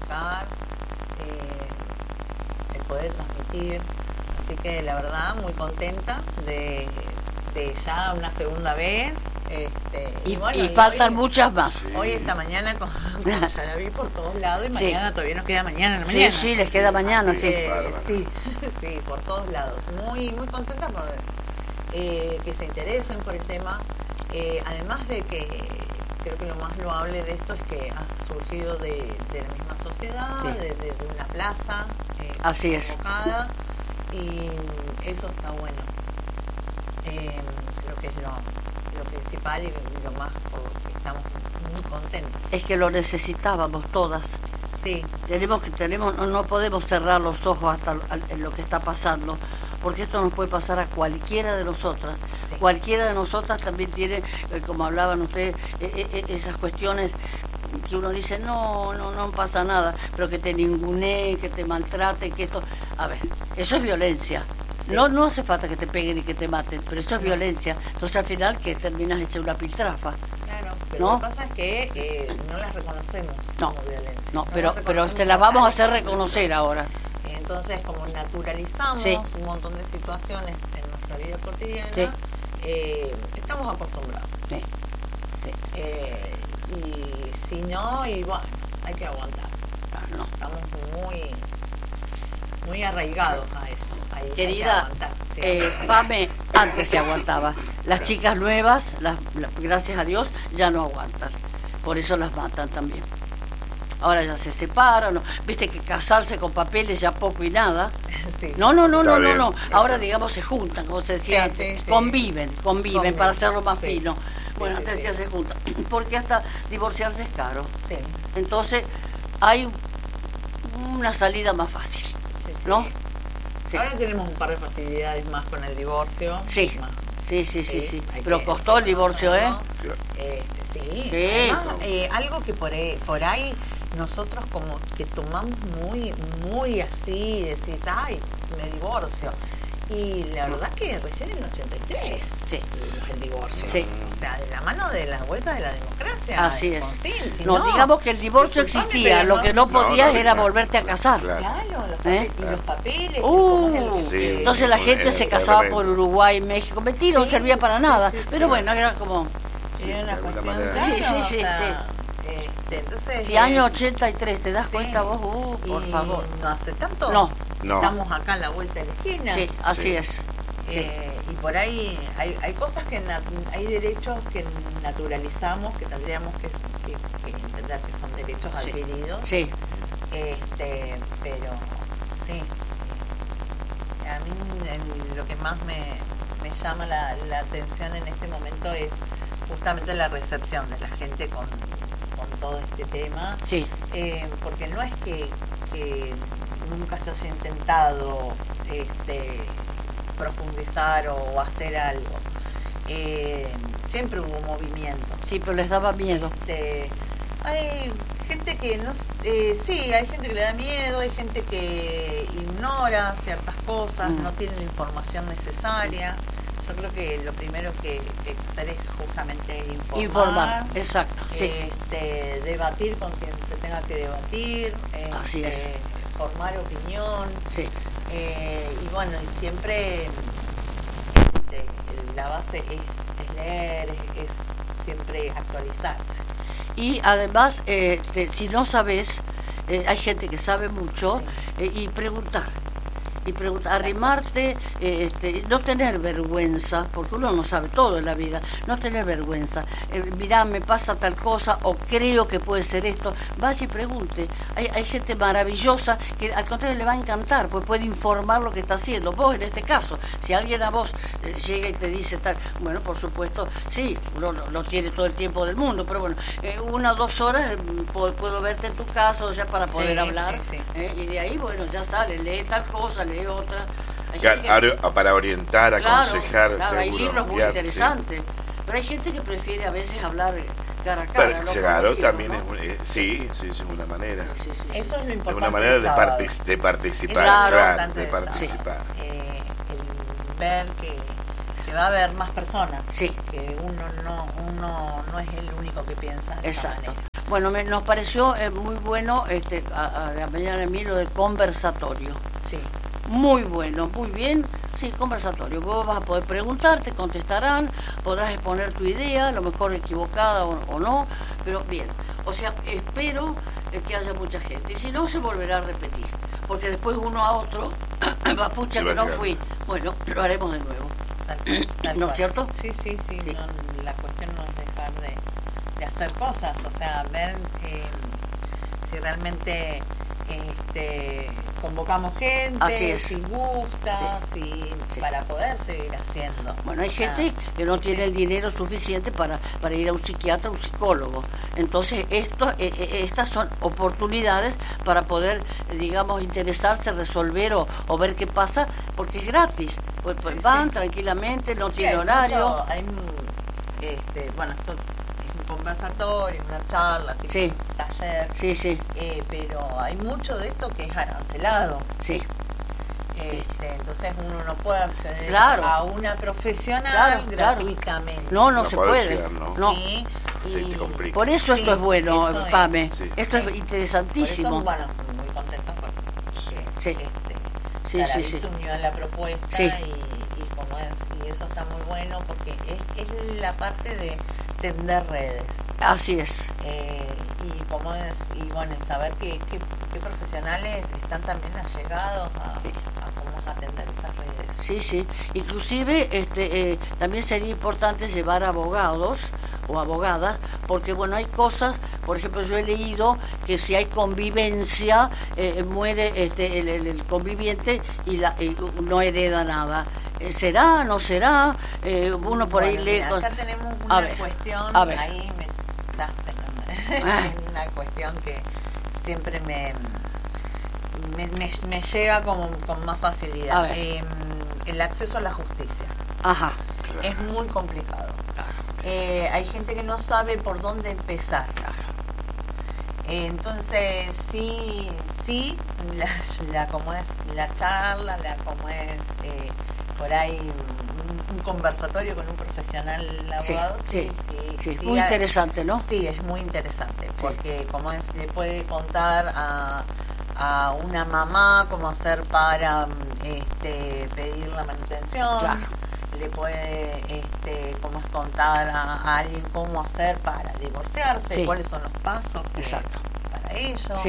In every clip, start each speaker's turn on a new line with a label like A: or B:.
A: comunicar, el poder transmitir. Así que la verdad muy contenta de ya una segunda vez.
B: Y
A: bueno,
B: faltan
A: hoy,
B: muchas más.
A: Sí. Hoy esta mañana ya la vi por todos lados y mañana todavía nos queda mañana en la mañana.
B: Sí, les queda mañana,
A: así
B: sí.
A: Sí, por todos lados. Muy contenta por que se interesen por el tema. Además de que creo que lo más loable de esto es que ha surgido de la misma sociedad, de una plaza
B: así es.
A: Convocada, y eso está bueno. Creo que es lo principal y lo más por lo que estamos muy contentos.
B: Es que lo necesitábamos todas.
A: Sí.
B: No podemos cerrar los ojos hasta lo que está pasando, porque esto nos puede pasar a cualquiera de nosotras. Sí. Cualquiera de nosotras también tiene, como hablaban ustedes, esas cuestiones que uno dice, no pasa nada, pero que te ninguneen, que te maltraten, que esto... A ver, eso es violencia. Sí. No hace falta que te peguen y que te maten, pero eso es violencia. Entonces al final que terminas hecha una piltrafa.
A: Claro, pero lo que pasa es que no las reconocemos como violencia.
B: No, pero se las vamos a hacer reconocer ahora.
A: Entonces, como naturalizamos un montón de situaciones en nuestra vida cotidiana, estamos acostumbrados.
B: Sí.
A: Y si no, bueno, hay que aguantar.
B: No.
A: Estamos muy arraigados a eso.
B: Querida, Pame, antes se aguantaba. Las chicas nuevas, gracias a Dios, ya no aguantan. Por eso las matan también. Ahora ya se separan, ¿no? Viste que casarse con papeles ya poco y nada.
A: Sí.
B: No. Ahora digamos se juntan, como se decía antes. Conviven para hacerlo más fino. Bueno, antes ya se juntan, porque hasta divorciarse es caro. Sí. Entonces hay una salida más fácil, ¿no? Sí.
A: Ahora tenemos un par de facilidades más con el divorcio.
B: Sí. Pero costó el divorcio, ¿eh?
A: Sí. Además, algo que por ahí nosotros como que tomamos muy así, decís, ay, me divorcio. Y la verdad que recién en el 83 el divorcio. Sí. O sea, de la mano de la vuelta de la democracia.
B: Así es. Digamos que el divorcio existía, lo que no podías era volverte a casar.
A: Claro, los papeles.
B: Entonces la gente se casaba por Uruguay, México. Mentira, no servía para nada. Pero bueno, era como...
A: Era una cuestión.
B: Sí.
A: Entonces,
B: si año 83, ¿te das cuenta vos? Por favor.
A: No hace tanto.
B: No.
A: Estamos acá a la vuelta de la esquina.
B: Sí, así es.
A: Y por ahí hay cosas hay derechos que naturalizamos, que tendríamos que entender que son derechos adquiridos.
B: Sí.
A: Pero sí. A mí lo que más me llama la atención en este momento es justamente la recepción de la gente con todo este tema.
B: Sí.
A: Porque no es que nunca se haya intentado profundizar o hacer algo. Siempre hubo movimiento.
B: Sí, pero les daba miedo.
A: Hay gente que hay gente que le da miedo, hay gente que ignora ciertas cosas, no tiene la información necesaria. Yo creo que lo primero que hay que hacer es justamente informar,
B: exacto, sí.
A: Debatir con quien se tenga que debatir,
B: así es.
A: Formar opinión,
B: sí.
A: Y bueno, y siempre la base es leer, es siempre actualizarse.
B: Y además, si no sabes, hay gente que sabe mucho, y preguntar, arrimarte, no tener vergüenza, porque uno no sabe todo en la vida, no tener vergüenza. Mirá, me pasa tal cosa, o creo que puede ser esto, vaya y pregunte. Hay gente maravillosa que al contrario le va a encantar, pues puede informar lo que está haciendo. Vos, en este caso, si alguien a vos llega y te dice tal, bueno, por supuesto, sí, uno no tiene todo el tiempo del mundo, pero bueno, 1 o 2 horas puedo verte en tu casa, o ya para poder hablar, y de ahí, bueno, ya sale, lee tal cosa, lee otra.
C: Para orientar, aconsejar.
B: Claro, hay libros muy interesantes, pero hay gente que prefiere a veces hablar cara a cara.
C: Pero, claro, también es una manera.
A: Sí. Eso es lo importante.
C: Es una manera de participar,
A: el ver que va a haber más personas, que uno no es el único que piensa de esa manera.
B: Bueno, nos pareció muy bueno a mañana a mí lo de conversatorio.
A: Sí.
B: Muy bueno, muy bien. Sí, conversatorio. Vos vas a poder preguntar, te contestarán, podrás exponer tu idea, a lo mejor equivocada o no, pero bien. O sea, espero que haya mucha gente. Y si no, se volverá a repetir. Porque después uno a otro, va pucha que no fui. Bueno, lo haremos de nuevo. ¿No es cierto?
A: Sí. No, la cuestión no es dejar de hacer cosas, o sea, ver si realmente convocamos gente, si gusta, sí. Para poder seguir haciendo.
B: Bueno, hay gente que no tiene el dinero suficiente para ir a un psiquiatra o un psicólogo. Entonces, estas son oportunidades para poder, digamos, interesarse, resolver o ver qué pasa, porque es gratis. Pues van tranquilamente, no tiene horario.
A: Bueno, esto es un conversatorio, una charla, tipo taller.
B: Sí.
A: Pero hay mucho de esto que es arancelado.
B: Sí.
A: Entonces uno no puede acceder a una profesional gratuitamente.
B: No se puede. No.
A: Sí,
C: te complica.
B: Por eso esto es bueno, Pame. Esto es interesantísimo.
A: Por eso, muy contentos porque se unió a la propuesta y como es, y eso está muy bueno porque es la parte de tender redes.
B: Así es.
A: Y como es, y bueno, saber qué profesionales están también allegados a cómo atender esas redes.
B: Sí. Inclusive también sería importante llevar abogados o abogadas, porque bueno, hay cosas, por ejemplo, yo he leído que si hay convivencia, muere el conviviente y no hereda nada. ¿Será? ¿No será? Uno por ahí lee...
A: Acá tenemos una cuestión, ahí me echaste, una cuestión que siempre me llega con más facilidad. El acceso a la justicia.
B: Ajá.
A: Es muy complicado. Hay gente que no sabe por dónde empezar. Entonces sí, como es la charla, como es por ahí un conversatorio con un profesional abogado. Sí,
B: muy interesante, ¿no?
A: Sí, es muy interesante, porque como es, le puede contar a una mamá cómo hacer para pedir la manutención. Le puede cómo es contar a alguien cómo hacer para divorciarse, cuáles son los pasos para ello,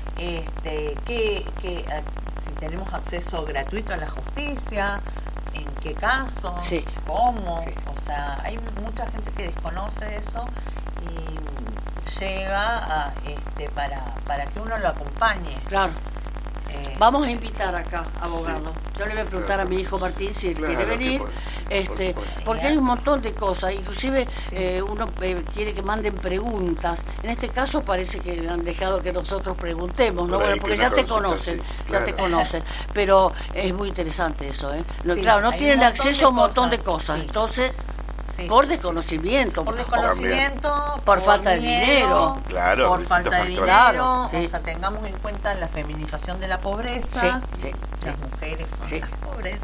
A: si tenemos acceso gratuito a la justicia, en qué casos, cómo, o sea, hay mucha gente que desconoce eso y llega para que uno lo acompañe.
B: Claro. Vamos a invitar acá, abogado. Yo le voy a preguntar a mi hijo Martín si él quiere venir, porque hay un montón de cosas, inclusive uno quiere que manden preguntas. En este caso parece que han dejado que nosotros preguntemos, ¿no? Bueno, porque ya te conocen, te conocen, pero es muy interesante eso, ¿eh? No tienen acceso a un montón de cosas, entonces... por desconocimiento, por falta de dinero,
A: por falta de dinero, o sea, tengamos en cuenta la feminización de la pobreza, las mujeres son las pobres,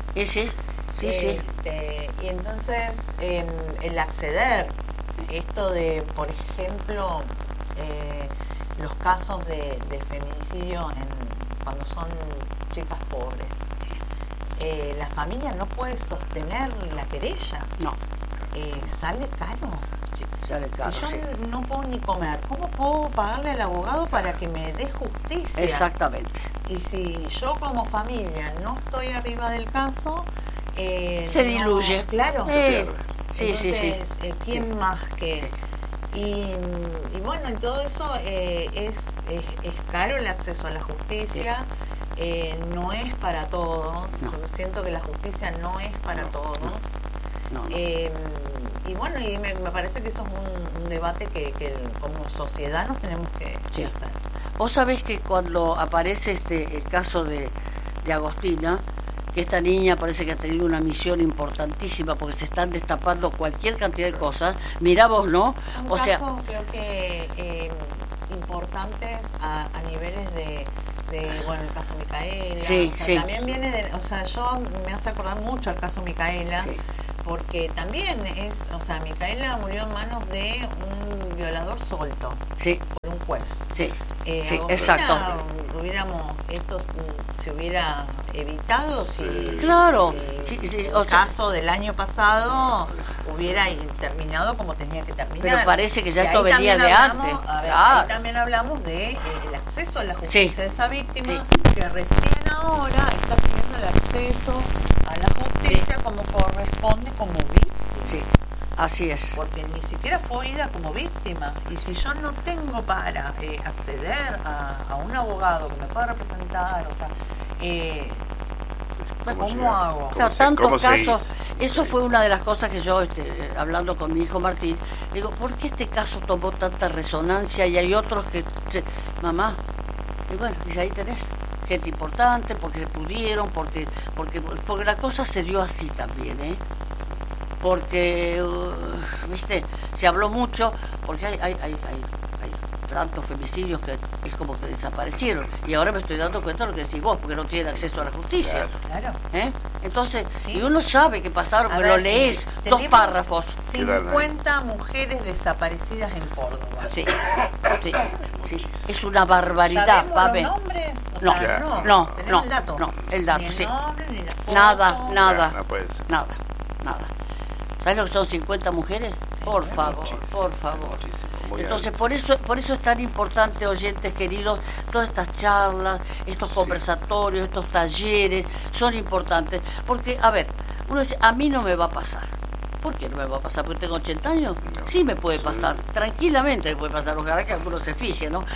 A: y entonces el acceder, esto de, por ejemplo, los casos de feminicidio cuando son chicas pobres, la familia no puede sostener la querella. Sale caro.
B: Sale caro.
A: Si yo no puedo ni comer, ¿cómo puedo pagarle al abogado para que me dé justicia?
B: Exactamente.
A: Y si yo como familia no estoy arriba del caso,
B: se diluye.
A: Claro.
B: Entonces,
A: ¿quién más que? Y bueno, en todo eso es caro el acceso a la justicia. No es para todos. Siento que la justicia no es para todos. Y bueno, y me parece que eso es un debate que como sociedad nos tenemos que hacer.
B: Vos sabés que cuando aparece el caso de Agostina, que esta niña parece que ha tenido una misión importantísima porque se están destapando cualquier cantidad de cosas, mirá vos, ¿no?
A: Son casos creo que importantes a niveles de bueno, el caso Micaela, también viene yo me hace acordar mucho el caso Micaela, porque también Micaela murió en manos de un violador suelto, por un un juez.
B: Sí, sí, exacto.
A: Esto se hubiera evitado si,
B: claro,
A: el caso del año pasado hubiera terminado como tenía que terminar.
B: Pero parece que ya esto venía de antes.
A: Ahí también hablamos de el acceso a la justicia de esa víctima, que recién ahora está teniendo el acceso a la justicia como corresponde como víctima.
B: Sí. Así es.
A: Porque ni siquiera fue oída como víctima. Y si yo no tengo para acceder a un abogado que me pueda representar, o sea, ¿cómo hago?
B: Claro, tantos casos. Eso fue una de las cosas que yo, hablando con mi hijo Martín, digo, ¿por qué este caso tomó tanta resonancia y hay otros que... mamá, y bueno, y ahí tenés gente importante, porque pudieron, porque la cosa se dio así también, porque, viste, se habló mucho, porque hay tantos femicidios que es como que desaparecieron, y ahora me estoy dando cuenta de lo que decís vos, porque no tienen acceso a la justicia.
A: Claro.
B: Entonces, y uno sabe que pasaron, que lo lees, 2 párrafos.
A: 50 mujeres desaparecidas en Córdoba.
B: Sí, es una barbaridad,
A: ¿Sabemos los nombres?
B: No,
A: el dato.
B: No, el dato,
A: ni el
B: sí.
A: nombre, ni la foto.
B: Nada.
C: No puede ser.
B: Nada. ¿Sabes lo que son 50 mujeres? Por favor. Entonces, por eso es tan importante, oyentes queridos, todas estas charlas, estos conversatorios, estos talleres, son importantes. Porque, a ver, uno dice, a mí no me va a pasar. ¿Por qué no me va a pasar? Porque tengo 80 años. No, sí me puede pasar. Tranquilamente me puede pasar. Ojalá que alguno se fije, ¿no?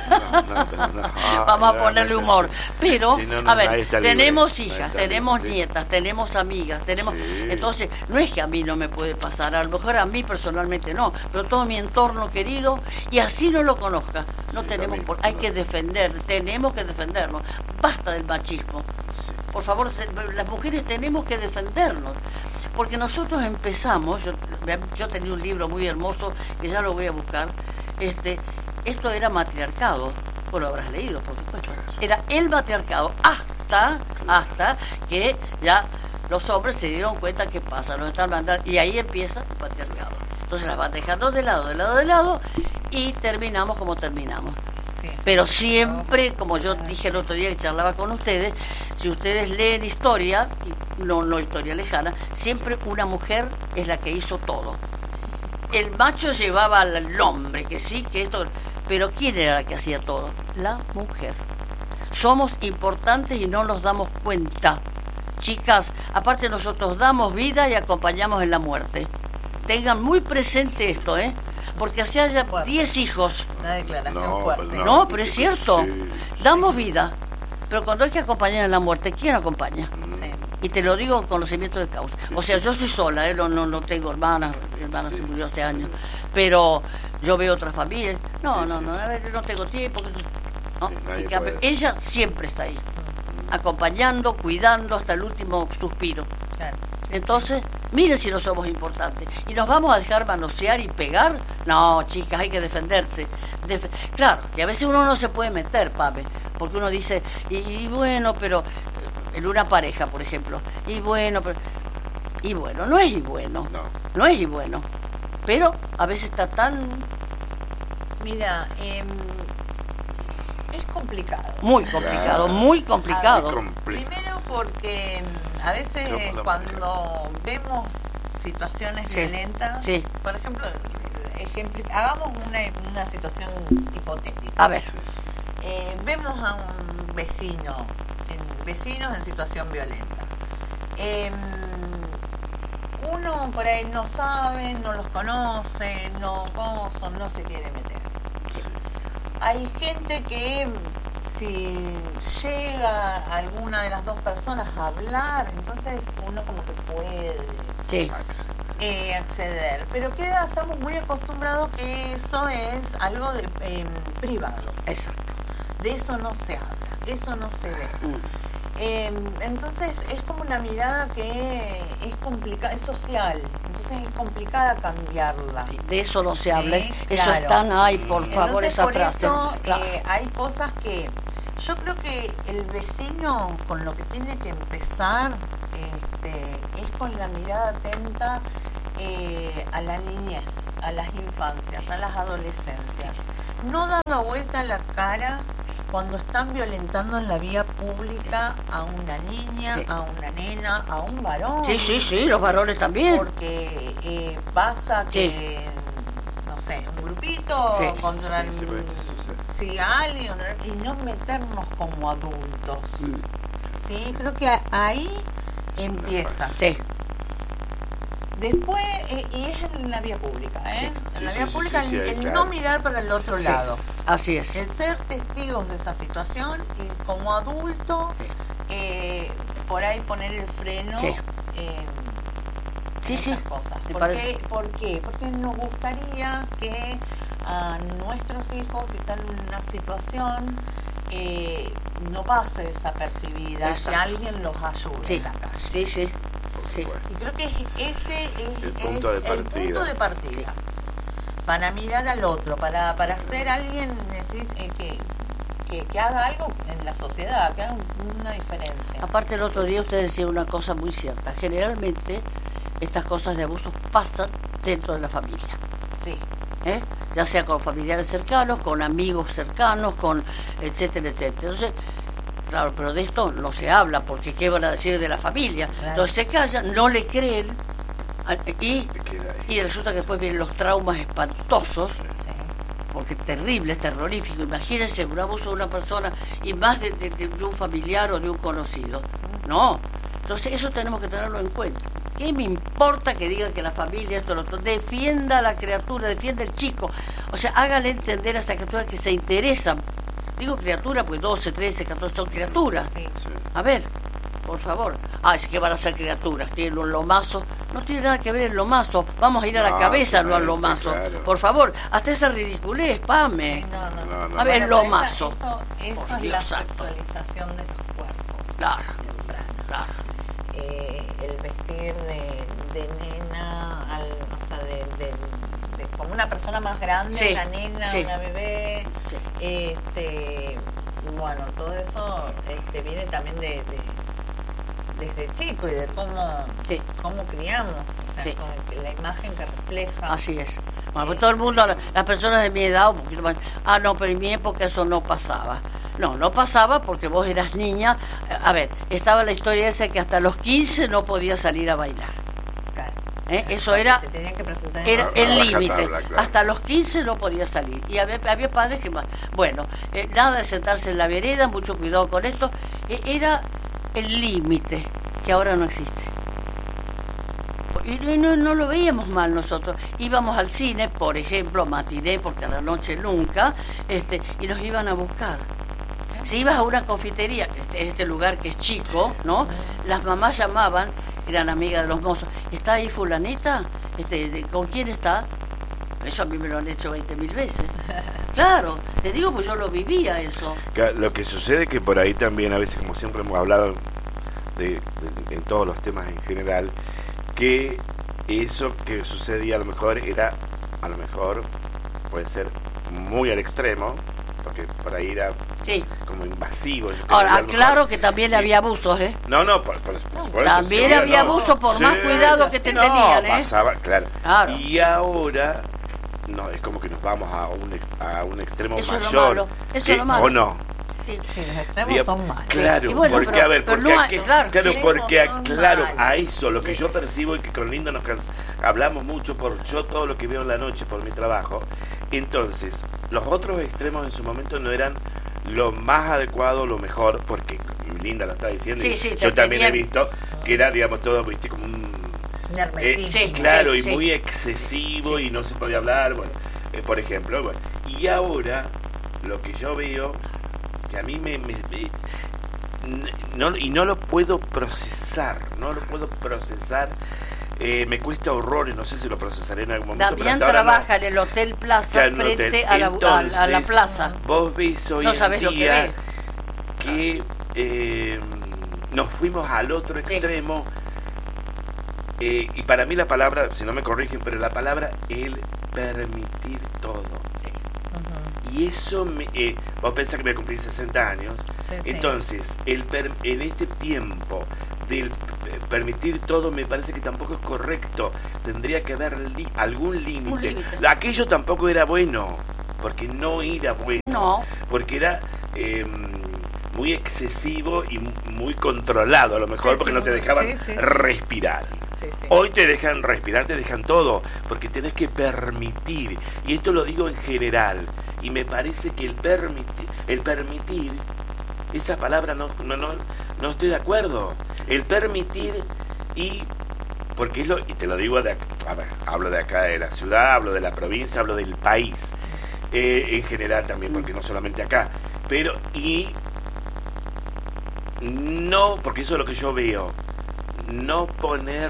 B: Vamos a ponerle humor. Pero, a ver, tenemos hijas, tenemos nietas, tenemos amigas, tenemos... Entonces, no es que a mí no me puede pasar. A lo mejor a mí personalmente no. Pero todo mi entorno querido, y así no lo conozca. No tenemos hay que tenemos que defendernos. Basta del machismo. Por favor, las mujeres tenemos que defendernos. Porque nosotros empezamos, yo tenía un libro muy hermoso, que ya lo voy a buscar, esto era matriarcado, vos lo habrás leído, por supuesto, era el matriarcado, hasta que ya los hombres se dieron cuenta que pasa, nos están mandando, y ahí empieza el patriarcado. Entonces las van dejando de lado, y terminamos como terminamos. Pero siempre, como yo dije el otro día que charlaba con ustedes, si ustedes leen historia, no historia lejana, siempre una mujer es la que hizo todo. El macho llevaba al hombre, que sí, que esto, pero ¿quién era la que hacía todo? La mujer. Somos importantes y no nos damos cuenta. Chicas, aparte nosotros damos vida y acompañamos en la muerte. Tengan muy presente esto, porque así haya 10 hijos.
A: Una declaración fuerte.
B: No, pero es cierto. Damos vida. Pero cuando hay que acompañar en la muerte, ¿quién acompaña? Y te lo digo con conocimiento de causa. O sea, yo soy sola, no tengo hermanas. Mi hermana se murió hace años. Pero yo veo otras familias. No, a ver, no tengo tiempo. Ella siempre está ahí. Acompañando, cuidando hasta el último suspiro. Entonces, miren si no somos importantes. ¿Y nos vamos a dejar manosear y pegar? No, chicas, hay que defenderse. Claro, y a veces uno no se puede meter, Pame, porque uno dice, y bueno, pero en una pareja, por ejemplo, no es y bueno. No es y bueno. Pero a veces está tan...
A: Mira, es complicado.
B: Muy complicado.
A: Primero porque a veces cuando vemos situaciones violentas, por ejemplo, hagamos una situación hipotética.
B: A ver.
A: Vemos a un vecinos en situación violenta. Uno por ahí no sabe, no los conoce, no se quiere meter. Hay gente que si llega alguna de las dos personas a hablar, entonces uno como que puede acceder. Pero estamos muy acostumbrados que eso es algo privado.
B: Exacto.
A: De eso no se habla, eso no se ve. Entonces es como una mirada que es complicada, es social, entonces es complicada cambiarla.
B: De eso no se habla, eso es tan, por favor,
A: entonces,
B: esa
A: por
B: frase.
A: Eso, hay cosas que yo creo que el vecino con lo que tiene que empezar es con la mirada atenta a la niñez, a las infancias, a las adolescencias. No dar la vuelta a la cara cuando están violentando en la vía pública a una niña, a una nena, a un varón.
B: Sí, los varones también.
A: Porque pasa que, no sé, un grupito contra a alguien y no meternos como adultos. Sí, creo que ahí empieza.
B: Sí.
A: Después, y es en la vía pública, en la vía pública el no mirar para el otro lado.
B: Así es.
A: El ser testigos de esa situación y como adulto, por ahí poner el freno en esas cosas. ¿Por qué? Porque nos gustaría que a nuestros hijos, si están en una situación, no pase desapercibida, que alguien los ayude en la calle.
B: Sí.
A: Y creo que ese es el punto de partida para mirar al otro, para ser alguien que haga algo en la sociedad, que haga una diferencia.
B: Aparte, el otro día usted decía una cosa muy cierta. Generalmente estas cosas de abusos pasan dentro de la familia.
A: Sí.
B: Ya sea con familiares cercanos, con amigos cercanos, con etcétera. Entonces, claro, pero de esto no se habla, porque ¿qué van a decir de la familia? Claro. Entonces se callan, no le creen, y resulta que después vienen los traumas espantosos, porque es terrible, es terrorífico. Imagínense un abuso de una persona y más de un familiar o de un conocido. No, entonces eso tenemos que tenerlo en cuenta. ¿Qué me importa que digan que la familia esto lo otro? Defienda a la criatura, defienda al chico. O sea, hágale entender a esa criatura que se interesan. Digo criatura, pues 12, 13, 14 son criaturas.
A: Sí.
B: A ver, por favor. Es que van a ser criaturas. Tienen un lomazo. No tiene nada que ver el lomazo. Vamos a ir a la cabeza, no al lomazo. Claro. Por favor, hasta esa ridiculez, Pame.
A: Sí, no.
B: A ver, el lomazo.
A: Eso es la sexualización de los cuerpos.
B: Claro.
A: El vestir de nena, como una persona más grande, una nena, una bebé. Bueno, todo eso viene también desde chico y de cómo criamos, o sea, con la imagen que refleja.
B: Así es. Bueno, pues todo el mundo, las personas de mi edad, un poquito más, no, pero en mi época eso no pasaba. No pasaba porque vos eras niña. A ver, estaba la historia esa que hasta los 15 no podías salir a bailar.
A: Claro.
B: Eso era el límite.
C: Claro.
B: Hasta los 15 no podía salir. Y había padres que más. Bueno, nada de sentarse en la vereda, mucho cuidado con esto. Era el límite, que ahora no existe. Y no lo veíamos mal nosotros. Íbamos al cine, por ejemplo, matiné, porque a la noche nunca, y nos iban a buscar. Si ibas a una confitería, este lugar que es chico, ¿no? Las mamás llamaban, eran amigas de los mozos. ¿Está ahí fulanita? ¿Con quién está? Eso a mí me lo han hecho 20.000 veces. Claro, te digo, pues yo lo vivía eso.
C: Lo que sucede es que por ahí también, a veces, como siempre hemos hablado en todos los temas en general, que eso que sucedía a lo mejor puede ser muy al extremo, porque por ahí era como invasivo.
B: Ahora, claro que también había abusos,
C: No, por supuesto.
B: También había abusos, por más cuidado que tenían,
C: pasaba, claro. Y ahora, no, es como que nos vamos a un extremo
B: eso
C: mayor.
B: Eso es lo malo.
C: ¿O no?
A: Sí, los extremos son malos.
C: Claro,
B: bueno,
C: porque a ver,
B: claro,
C: a eso, lo que yo percibo y que con Linda hablamos mucho por yo todo lo que veo en la noche por mi trabajo. Entonces, los otros extremos en su momento no eran lo más adecuado, lo mejor, porque Linda lo está diciendo, y yo también he visto que era, digamos, todo, viste, como un claro, y muy excesivo, y no se podía hablar, bueno, por ejemplo, y ahora lo que yo veo, que a mí no lo puedo procesar, me cuesta horrores, no sé si lo procesaré en algún momento.
B: Damián trabaja en el Hotel Plaza, frente a la plaza.
C: Vos ves hoy en día que nos fuimos al otro extremo, y para mí la palabra, si no me corrigen, pero la palabra el permitir todo. Y eso, vos pensás que voy a cumplir 60 años, entonces, en este tiempo del permitir todo me parece que tampoco es correcto. Tendría que haber algún límite. Aquello tampoco era bueno, porque no era bueno.
B: No.
C: Porque era muy excesivo y muy controlado, a lo mejor, porque no te dejaban respirar. Hoy te dejan respirar, te dejan todo, porque tenés que permitir, y esto lo digo en general, y me parece que el permitir, esa palabra no estoy de acuerdo. El permitir, y porque y te lo digo hablo de acá de la ciudad, hablo de la provincia, hablo del país, en general también, porque no solamente acá, pero no, porque eso es lo que yo veo. No poner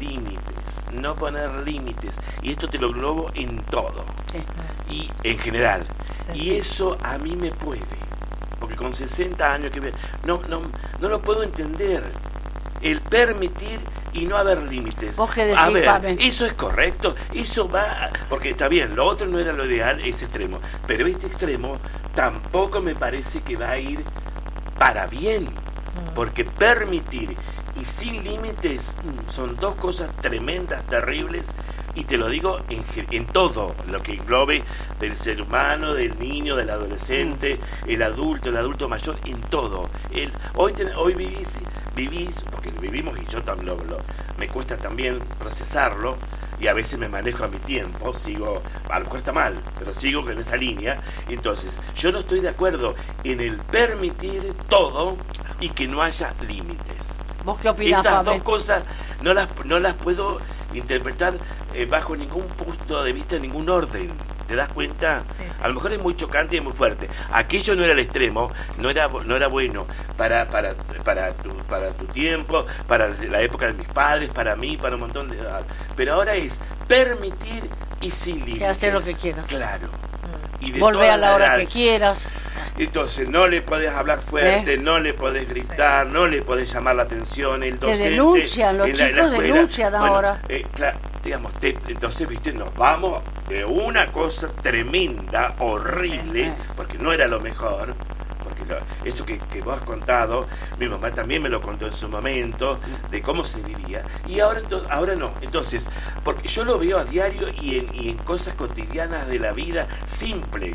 C: límites, y esto te lo englobo en todo, y en general, y eso a mí me puede, porque con 60 años que no lo puedo entender, el permitir y no haber límites.
B: ¿Vos qué decís,
C: a ver,
B: Pavel?
C: eso es correcto, eso va, porque está bien, lo otro no era lo ideal, ese extremo, pero este extremo tampoco me parece que va a ir para bien, porque permitir y sin límites son dos cosas tremendas, terribles, y te lo digo en todo lo que englobe del ser humano, del niño, del adolescente, el adulto mayor, en todo. Hoy vivís, porque vivimos, y yo también me cuesta también procesarlo, y a veces me manejo a mi tiempo, sigo, a lo mejor está mal, pero sigo con esa línea. Entonces, yo no estoy de acuerdo en el permitir todo y que no haya límites.
B: ¿Vos qué opinás,
C: Esas
B: Pavel?
C: dos cosas no las puedo interpretar bajo ningún punto de vista, ningún orden. ¿Te das cuenta?
A: Sí.
C: A lo mejor es muy chocante y muy fuerte. Aquello no era el extremo, no era bueno para tu tiempo, para la época de mis padres, para mí, para un montón de edad. Pero ahora es permitir y sin límites.
B: Que hacer lo que quieras.
C: Claro. Y de
B: Volver a la hora
C: edad.
B: que quieras.
C: Entonces no le podés hablar fuerte, no le podés gritar, no le podés llamar la atención, el docente.
B: Te denuncian, los chicos denuncian ahora.
C: Digamos, entonces, viste, nos vamos de una cosa tremenda, horrible, porque no era lo mejor, porque eso que vos has contado, mi mamá también me lo contó en su momento, de cómo se vivía, y ahora no. Entonces, porque yo lo veo a diario y en cosas cotidianas de la vida, simples.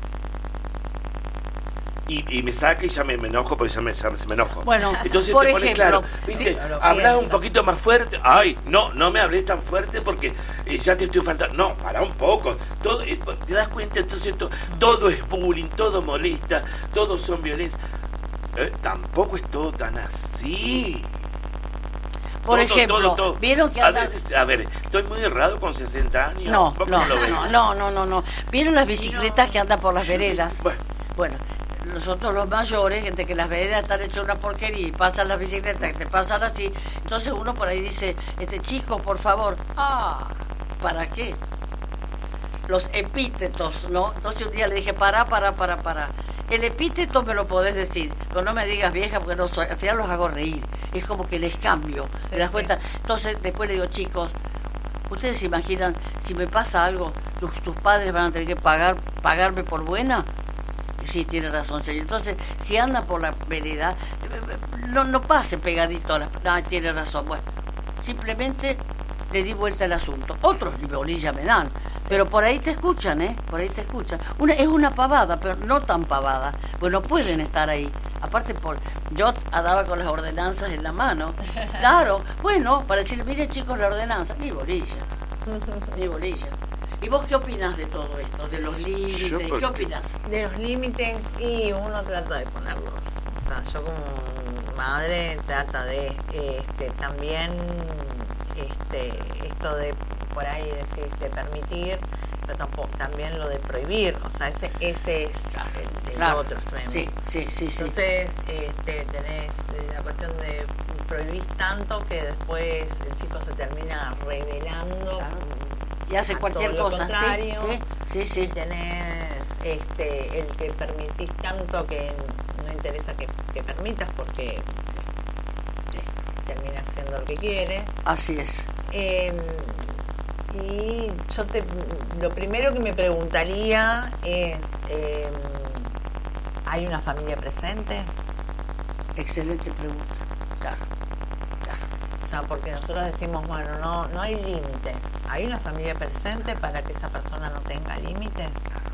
C: Y me saca y ya me enojo, porque ya me enojo.
B: Bueno,
C: entonces
B: por
C: te pones
B: ejemplo,
C: claro, ¿viste? Hablas un poquito más fuerte. Ay, no me hables tan fuerte porque ya te estoy faltando. No, para un poco. Todo, ¿te das cuenta? Entonces todo es bullying, todo molesta, todos son violencia. Tampoco es todo tan así.
B: Por ejemplo, ¿vieron que andan...
C: A ver, ¿estoy muy errado con 60 años?
B: No. ¿Vieron las bicicletas que andan por las veredas? Bueno, nosotros los mayores, gente que las veredas están hechas una porquería y pasan las bicicletas, que te pasan así, entonces uno por ahí dice, chicos, por favor, ¿para qué? Los epítetos, ¿no? Entonces un día le dije, para. El epíteto me lo podés decir, pero no me digas vieja, porque al final los hago reír. Es como que les cambio, ¿te das cuenta? Entonces después le digo, chicos, ¿ustedes se imaginan si me pasa algo, tus padres van a tener que pagarme por buena? Sí, tiene razón, señor. Entonces, si andan por la vereda, no pasen pegadito a la... tiene razón. Bueno, simplemente le di vuelta al asunto. Otros ni bolilla me dan, pero por ahí te escuchan, por ahí te escuchan. Es una pavada, pero no tan pavada, pues no pueden estar ahí. Aparte, yo andaba con las ordenanzas en la mano. Claro, bueno, para decirle, miren chicos, la ordenanza, ni bolilla. ¿Y vos qué opinas de todo esto? ¿De los límites? ¿Qué opinas?
A: De los límites, y uno trata de ponerlos. O sea, yo como madre trata de también esto de por ahí decís de permitir, pero también lo de prohibir. O sea, ese es el otro extremo.
B: Sí.
A: Entonces tenés la cuestión de prohibir tanto que después el chico se termina rebelando.
B: Claro. Y hace cualquier cosa. Sí.
A: Y tenés el que permitís tanto que no interesa que permitas porque termina haciendo lo que quiere.
B: Así es.
A: Y yo lo primero que me preguntaría es, ¿hay una familia presente?
B: Excelente pregunta. Claro.
A: sea, porque nosotros decimos, bueno, no hay límites. ¿Hay una familia presente para que esa persona no tenga límites?